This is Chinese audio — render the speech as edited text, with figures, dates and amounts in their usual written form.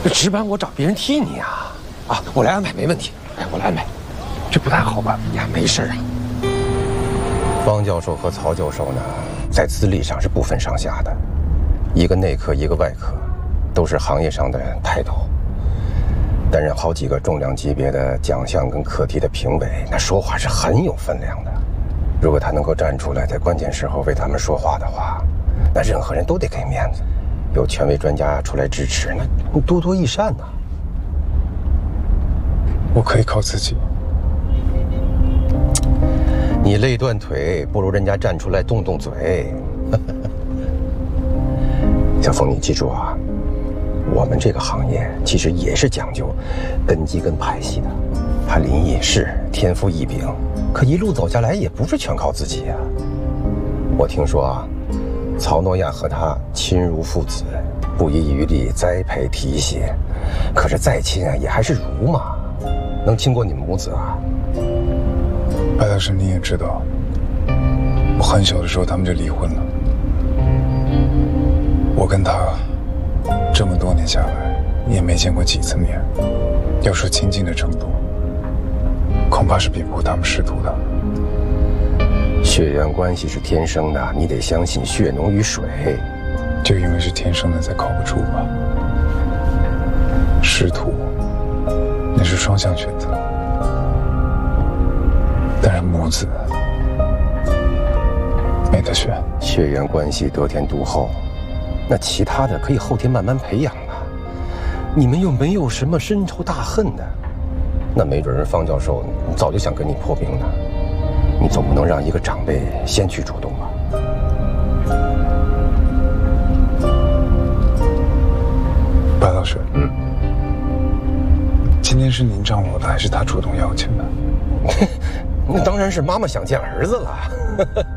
值班我找别人替你啊！啊，我来安排，没问题。哎，我来安排，这不太好吧？呀，没事啊。 方教授和曹教授呢，在资历上是不分上下的，一个内科，一个外科，都是行业上的泰斗，担任好几个重量级别的奖项跟课题的评委，那说话是很有分量的。如果他能够站出来，在关键时候为他们说话的话，那任何人都得给面子。有权威专家出来支持，那多多益善呐。 我可以靠自己。 你累断腿，不如人家站出来动动嘴。小凤，你记住啊，我们这个行业其实也是讲究根基跟派系的。他林毅是天赋异禀，可一路走下来也不是全靠自己呀。我听说啊，曹诺亚和他亲如父子，不遗余力栽培提携。可是再亲啊，也还是如嘛，能亲过你们母子啊？ 白大师，你也知道，我很小的时候他们就离婚了。我跟他这么多年下来，也没见过几次面。要说亲近的程度，恐怕是比不过他们师徒的。 血缘关系是天生的，你得相信血浓于水。 就因为是天生的，才靠不住吧。师徒，那是双向选择。但是母子没得选。 血缘关系得天独厚，那其他的可以后天慢慢培养啊。你们又没有什么深仇大恨的，那没准人方教授早就想跟你破冰呢。你总不能让一个长辈先去主动吧？ 白老师，今天是您张罗的，还是他主动邀请的？ 那当然是妈妈想见儿子了。